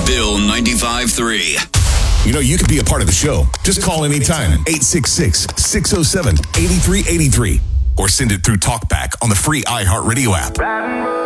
Bill 95.3. You know, you could be a part of the show. Just call anytime. 866-607-8383. Or send it through TalkBack on the free iHeartRadio app.